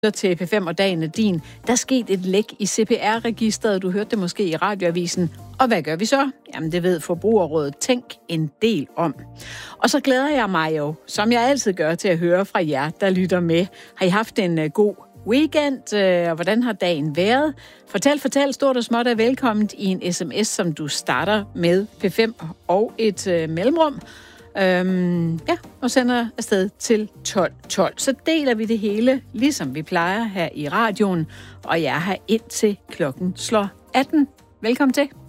Til P5 og dagen er din. Der skete et læk i CPR-registret. Du hørte det måske i radioavisen. Og hvad gør vi så? Jamen, det ved Forbrugerrådet Tænk en del om. Og så glæder jeg mig jo, som jeg altid gør, til at høre fra jer, der lytter med. Har I haft en god weekend, og hvordan har dagen været? Fortæl, stort og småt er velkomment i en sms, som du starter med P5 og et mellemrum. Og sender afsted til 12.12. Så deler vi det hele, ligesom vi plejer her i radioen, og jeg er her indtil klokken slår 18. Velkommen til.